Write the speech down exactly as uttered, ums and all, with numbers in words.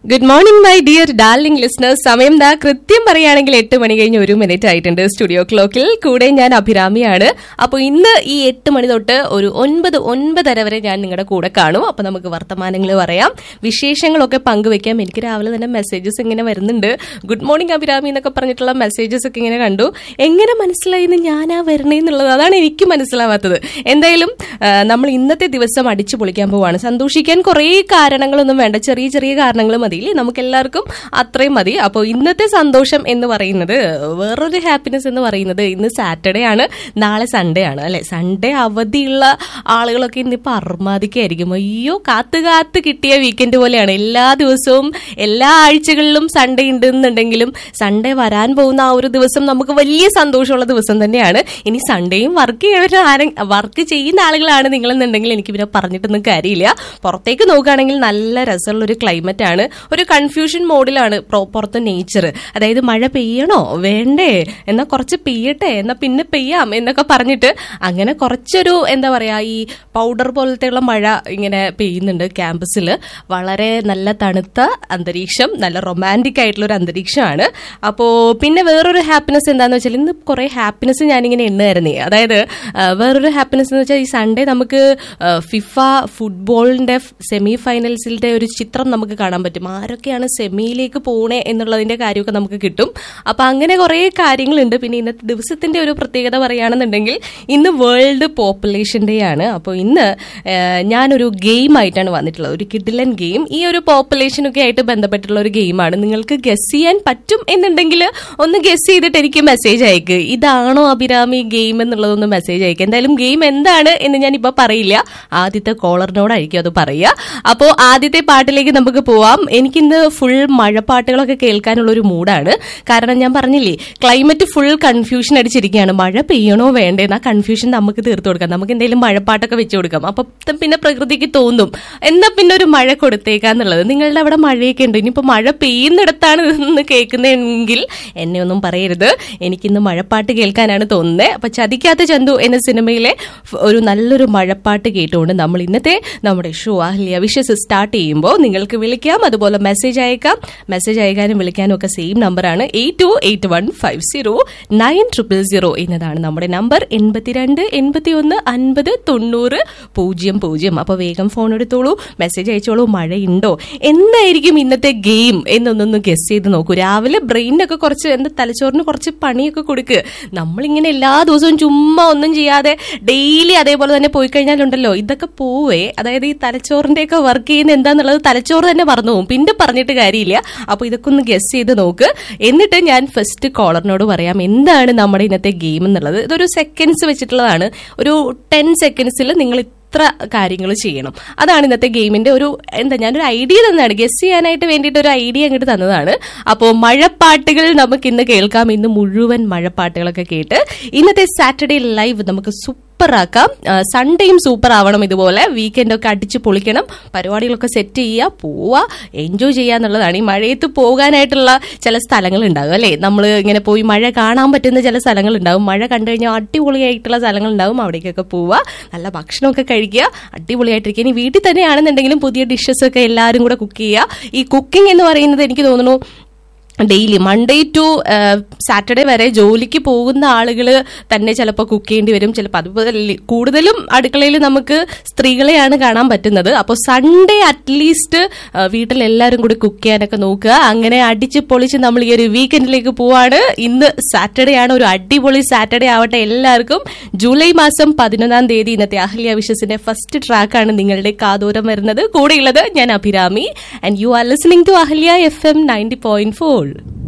Good morning my dear darling listeners. സമയം ദാ കൃത്യം പറയുകയാണെങ്കിൽ എട്ട് മണി കഴിഞ്ഞ് ഒരു മിനിറ്റ് ആയിട്ടുണ്ട് സ്റ്റുഡിയോ ക്ലോക്കിൽ. കൂടെ ഞാൻ അഭിരാമിയാണ്. അപ്പോൾ ഇന്ന് ഈ എട്ട് മണി തൊട്ട് ഒരു ഒൻപത് ഒൻപതര വരെ ഞാൻ നിങ്ങളുടെ കൂടെ കാണും. അപ്പോൾ നമുക്ക് വർത്തമാനങ്ങൾ പറയാം, വിശേഷങ്ങളൊക്കെ പങ്കുവെക്കാം. എനിക്ക് രാവിലെ തന്നെ മെസ്സേജസ് ഇങ്ങനെ വരുന്നുണ്ട്. ഗുഡ് മോർണിംഗ് അഭിരാമി എന്നൊക്കെ പറഞ്ഞിട്ടുള്ള മെസ്സേജസ് ഒക്കെ ഇങ്ങനെ കണ്ടു. എങ്ങനെ മനസ്സിലായിന്ന് ഞാനാ വരണേന്നുള്ളത് അതാണ് എനിക്ക് മനസ്സിലാവാത്തത്. എന്തായാലും നമ്മൾ ഇന്നത്തെ ദിവസം അടിച്ചു പൊളിക്കാൻ പോവാണ്. സന്തോഷിക്കാൻ കുറേ കാരണങ്ങളൊന്നും വേണ്ട, ചെറിയ ചെറിയ കാരണങ്ങൾ മതി, നമുക്ക് എല്ലാവർക്കും അത്രയും മതി. അപ്പോൾ ഇന്നത്തെ സന്തോഷം എന്ന് പറയുന്നത്, വേറൊരു ഹാപ്പിനെസ് എന്ന് പറയുന്നത്, ഇന്ന് സാറ്റർഡേ ആണ്, നാളെ സൺഡേ ആണ് അല്ലെ. സൺഡേ അവധിയുള്ള ആളുകളൊക്കെ ഇന്നിപ്പോൾ അർമാദിക്കായിരിക്കും. അയ്യോ, കാത്തു കാത്ത് കിട്ടിയ വീക്കെൻഡ് പോലെയാണ്. എല്ലാ ദിവസവും എല്ലാ ആഴ്ചകളിലും സൺഡേ ഉണ്ടെന്നുണ്ടെങ്കിലും സൺഡേ വരാൻ പോകുന്ന ആ ഒരു ദിവസം നമുക്ക് വലിയ സന്തോഷമുള്ള ദിവസം തന്നെയാണ്. ഇനി സൺഡേയും വർക്ക് ചെയ്യുന്ന വർക്ക് ചെയ്യുന്ന ആളുകളാണ് നിങ്ങളെന്നുണ്ടെങ്കിൽ എനിക്ക് പിന്നെ പറഞ്ഞിട്ടൊന്നും കാര്യമില്ല. പുറത്തേക്ക് നോക്കുകയാണെങ്കിൽ നല്ല രസമുള്ള ഒരു ക്ലൈമറ്റ് ആണ്. ഒരു കൺഫ്യൂഷൻ മോഡിലാണ് പുറത്ത് നേച്ചർ. അതായത് മഴ പെയ്യണോ വേണ്ടേ, എന്നാ കുറച്ച് പെയ്യട്ടെ, എന്നാ പിന്നെ പെയ്യാം എന്നൊക്കെ പറഞ്ഞിട്ട് അങ്ങനെ കുറച്ചൊരു എന്താ പറയാ, ഈ പൗഡർ പോലത്തെയുള്ള മഴ ഇങ്ങനെ പെയ്യുന്നുണ്ട് ക്യാമ്പസിൽ. വളരെ നല്ല തണുത്ത അന്തരീക്ഷം, നല്ല റൊമാൻറ്റിക് ആയിട്ടുള്ള ഒരു അന്തരീക്ഷമാണ്. അപ്പോൾ പിന്നെ വേറൊരു ഹാപ്പിനെസ് എന്താണെന്ന് വെച്ചാൽ, ഇന്ന് കുറേ ഹാപ്പിനെസ് ഞാനിങ്ങനെ എണ്ണായിരുന്നേ. അതായത് വേറൊരു ഹാപ്പിനെസ് എന്ന് വെച്ചാൽ, ഈ സൺഡേ നമുക്ക് ഫിഫ ഫുട്ബോളിന്റെ സെമി ഫൈനൽസിന്റെ ഒരു ചിത്രം നമുക്ക് കാണാൻ പറ്റും. ആരൊക്കെയാണ് സെമിയിലേക്ക് പോണേ എന്നുള്ളതിന്റെ കാര്യമൊക്കെ നമുക്ക് കിട്ടും. അപ്പൊ അങ്ങനെ കുറെ കാര്യങ്ങളുണ്ട്. പിന്നെ ഇന്നത്തെ ദിവസത്തിന്റെ ഒരു പ്രത്യേകത പറയുകയാണെന്നുണ്ടെങ്കിൽ, ഇന്ന് വേൾഡ് പോപ്പുലേഷൻ ഡേ ആണ്. അപ്പോൾ ഇന്ന് ഞാനൊരു ഗെയിം ആയിട്ടാണ് വന്നിട്ടുള്ളത്, ഒരു കിഡിലൻ ഗെയിം. ഈ ഒരു പോപ്പുലേഷനൊക്കെ ആയിട്ട് ബന്ധപ്പെട്ടുള്ള ഒരു ഗെയിമാണ്. നിങ്ങൾക്ക് ഗസ് ചെയ്യാൻ പറ്റും എന്നുണ്ടെങ്കിൽ ഒന്ന് ഗസ് ചെയ്തിട്ട് എനിക്ക് മെസ്സേജ് അയക്ക്, ഇതാണോ അഭിരാമി ഗെയിം എന്നുള്ളതൊന്ന് മെസ്സേജ് അയക്കുക. എന്തായാലും ഗെയിം എന്താണ് എന്ന് ഞാൻ ഇപ്പൊ പറയില്ല, ആദ്യത്തെ കോളറിനോടായിരിക്കും അത് പറയുക. അപ്പോൾ ആദ്യത്തെ പാട്ടിലേക്ക് നമുക്ക് പോവാം. എനിക്കിന്ന് ഫുൾ മഴപ്പാട്ടുകളൊക്കെ കേൾക്കാനുള്ള ഒരു മൂഡാണ്. കാരണം ഞാൻ പറഞ്ഞില്ലേ, ക്ലൈമറ്റ് ഫുൾ കൺഫ്യൂഷൻ അടിച്ചിരിക്കുകയാണ്. മഴ പെയ്യണോ വേണ്ടേന്ന് ആ കൺഫ്യൂഷൻ നമുക്ക് തീർത്തു കൊടുക്കാം. നമുക്ക് എന്തെങ്കിലും മഴപ്പാട്ടൊക്കെ വെച്ചു കൊടുക്കാം. അപ്പൊ പിന്നെ പ്രകൃതിക്ക് തോന്നും എന്നാ പിന്നെ ഒരു മഴ കൊടുത്തേക്കാന്നുള്ളത്. നിങ്ങളുടെ അവിടെ മഴയൊക്കെ ഉണ്ട്, ഇനിയിപ്പോ മഴ പെയ്യുന്നിടത്താണ് ഇന്ന് കേൾക്കുന്നതെങ്കിൽ എന്നെ ഒന്നും പറയരുത്. എനിക്കിന്ന് മഴപ്പാട്ട് കേൾക്കാനാണ് തോന്നുന്നത്. അപ്പൊ ചതിക്കാത്ത ചന്തു എന്ന സിനിമയിലെ ഒരു നല്ലൊരു മഴപ്പാട്ട് കേട്ടുകൊണ്ട് നമ്മൾ ഇന്നത്തെ നമ്മുടെ ഷോ അഹല്യ വിഷസ് സ്റ്റാർട്ട് ചെയ്യുമ്പോൾ നിങ്ങൾക്ക് വിളിക്കാം, അതുപോലെ മെസ്സേജ് അയക്കാം. മെസ്സേജ് അയക്കാനും വിളിക്കാനും ഒക്കെ സെയിം നമ്പറാണ്, eight to eight one five zero nine triple zero എന്നതാണ് നമ്മുടെ നമ്പർ. എൺപത്തിരണ്ട് എൺപത്തി ഒന്ന് അൻപത് തൊണ്ണൂറ് പൂജ്യം പൂജ്യം. അപ്പൊ വേഗം ഫോൺ എടുത്തോളൂ, മെസ്സേജ് അയച്ചോളൂ. മഴയുണ്ടോ, എന്തായിരിക്കും ഇന്നത്തെ ഗെയിം എന്നൊന്നൊന്ന് ഗസ് ചെയ്ത് നോക്കൂ. രാവിലെ ബ്രെയിനൊക്കെ കുറച്ച് എന്താ തലച്ചോറിന് കുറച്ച് പണിയൊക്കെ കൊടുക്കുക. നമ്മളിങ്ങനെ എല്ലാ ദിവസവും ചുമ്മാ ഒന്നും ചെയ്യാതെ ഡെയിലി അതേപോലെ തന്നെ പോയി കഴിഞ്ഞാലുണ്ടല്ലോ ഇതൊക്കെ പോവേ. അതായത് ഈ തലച്ചോറിന്റെ ഒക്കെ വർക്ക് ചെയ്യുന്ന എന്താന്നുള്ളത് തലച്ചോറ് തന്നെ മറന്നു പോകും, പിന്നെ പറഞ്ഞിട്ട് കാര്യമില്ല. അപ്പൊ ഇതൊക്കെ ഒന്ന് ഗസ് ചെയ്ത് നോക്ക്. എന്നിട്ട് ഞാൻ ഫസ്റ്റ് കോളറിനോട് പറയാം എന്താണ് നമ്മുടെ ഇന്നത്തെ ഗെയിം എന്നുള്ളത്. ഇതൊരു സെക്കൻഡ്സ് വെച്ചിട്ടുള്ളതാണ്. ഒരു ടെൻ സെക്കൻഡ്സിൽ നിങ്ങൾ ഇത്ര കാര്യങ്ങൾ ചെയ്യണം. അതാണ് ഇന്നത്തെ ഗെയിമിന്റെ ഒരു എന്താ, ഞാനൊരു ഐഡിയ തന്നെയാണ്, ഗസ് ചെയ്യാനായിട്ട് വേണ്ടിയിട്ട് ഒരു ഐഡിയ അങ്ങോട്ട് തന്നതാണ്. അപ്പോൾ മഴപ്പാട്ടുകൾ നമുക്ക് ഇന്ന് കേൾക്കാം. ഇന്ന് മുഴുവൻ മഴപ്പാട്ടുകളൊക്കെ കേട്ട് ഇന്നത്തെ സാറ്റർഡേ ലൈവ് നമുക്ക് സൂപ്പറാക്കാം. സൺഡേയും സൂപ്പർ ആവണം. ഇതുപോലെ വീക്കെൻഡൊക്കെ അടിച്ച് പൊളിക്കണം, പരിപാടികളൊക്കെ സെറ്റ് ചെയ്യുക, പോവുക, എൻജോയ് ചെയ്യുക എന്നുള്ളതാണ്. ഈ മഴയത്ത് പോകാനായിട്ടുള്ള ചില സ്ഥലങ്ങൾ ഉണ്ടാകും അല്ലേ, നമ്മൾ ഇങ്ങനെ പോയി മഴ കാണാൻ പറ്റുന്ന ചില സ്ഥലങ്ങൾ ഉണ്ടാകും. മഴ കണ്ടു കഴിഞ്ഞാൽ അടിപൊളിയായിട്ടുള്ള സ്ഥലങ്ങൾ ഉണ്ടാകും, അവിടേക്കൊക്കെ പോവുക, നല്ല ഭക്ഷണമൊക്കെ കഴിക്കുക, അടിപൊളിയായിട്ടിരിക്കുക. ഇനി വീട്ടിൽ തന്നെയാണെന്നുണ്ടെങ്കിലും പുതിയ ഡിഷസ് ഒക്കെ എല്ലാവരും കൂടെ കുക്ക് ചെയ്യുക. ഈ കുക്കിംഗ് എന്ന് പറയുന്നത് എനിക്ക് തോന്നുന്നു ഡെയിലി മൺഡേ ടു സാറ്റർഡേ വരെ ജോലിക്ക് പോകുന്ന ആളുകൾ തന്നെ ചിലപ്പോൾ കുക്ക് ചെയ്യേണ്ടി വരും. ചിലപ്പോൾ അതുപോലെ കൂടുതലും അടുക്കളയിൽ നമുക്ക് സ്ത്രീകളെയാണ് കാണാൻ പറ്റുന്നത്. അപ്പോൾ സൺഡേ അറ്റ്ലീസ്റ്റ് വീട്ടിലെല്ലാവരും കൂടി കുക്ക് ചെയ്യാനൊക്കെ നോക്കുക. അങ്ങനെ അടിച്ച് പൊളിച്ച് നമ്മൾ ഈ ഒരു വീക്കെൻഡിലേക്ക് പോവാണ്. ഇന്ന് സാറ്റർഡേ ആണ്, ഒരു അടിപൊളി സാറ്റർഡേ ആവട്ടെ എല്ലാവർക്കും. ജൂലൈ മാസം പതിനൊന്നാം തീയതി ഇന്നത്തെ അഹല്യ വിഷസിന്റെ ഫസ്റ്റ് ട്രാക്കാണ് നിങ്ങളുടെ കാതോരം വരുന്നത്. കൂടെയുള്ളത് ഞാൻ Abhirami, and you are listening to Ahalya F M ninety point four.